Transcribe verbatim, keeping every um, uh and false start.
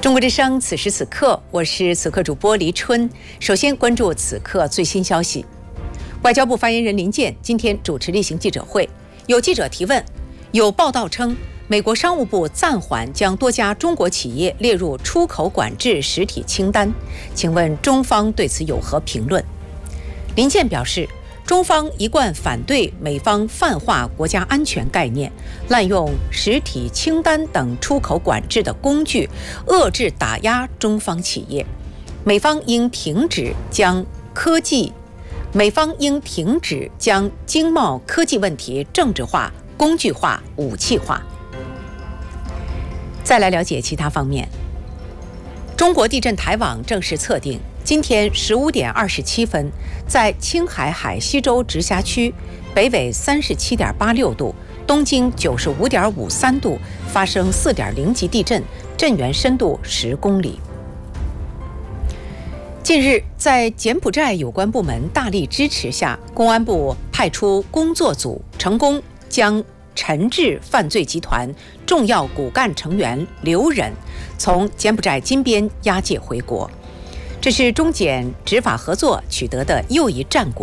中国之声，此时此刻，我是此刻主播黎春。首先关注此刻最新消息。外交部发言人林健今天主持例行记者会，有记者提问，有报道称美国商务部暂缓将多家中国企业列入出口管制实体清单，请问中方对此有何评论？林健表示，中方一贯反对美方泛化国家安全概念，滥用实体清单等出口管制的工具，遏制打压中方企业。美方应停止将科技，美方应停止将经贸科技问题政治化、工具化、武器化。再来了解其他方面。中国地震台网正式测定，今天十五点二十七分，在青海海西州直辖区北纬三十七点八六度、东经九十五点五三度发生四点零级地震，震源深度十公里。近日，在柬埔寨有关部门大力支持下，公安部派出工作组，成功将陈志犯罪集团重要骨干成员刘忍从柬埔寨金边押解回国，这是中柬执法合作取得的又一战果。